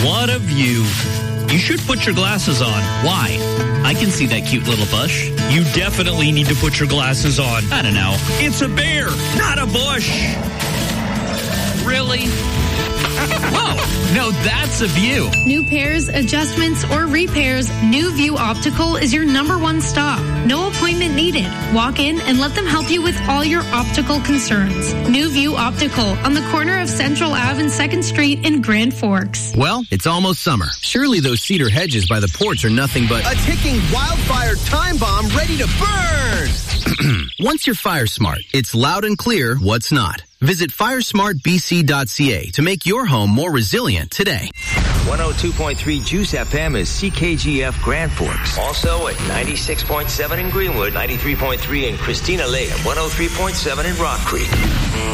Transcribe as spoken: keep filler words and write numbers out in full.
What a view. You should put your glasses on. Why? I can see that cute little bush. You definitely need to put your glasses on. I don't know. It's a bear, not a bush. Really? Whoa, no, that's a view. New pairs, adjustments, or repairs, New View Optical is your number one stop. No appointment needed. Walk in and let them help you with all your optical concerns. New View Optical on the corner of Central Avenue and second Street in Grand Forks. Well, it's almost summer. Surely those cedar hedges by the porch are nothing but a ticking wildfire time bomb ready to burn. Once you're fire smart, it's loud and clear what's not. Visit fire smart b c dot c a to make your home more resilient today. one oh two point three Juice F M is C K G F Grand Forks. Also at ninety-six point seven in Greenwood, ninety-three point three in Christina Lake, and one oh three point seven in Rock Creek.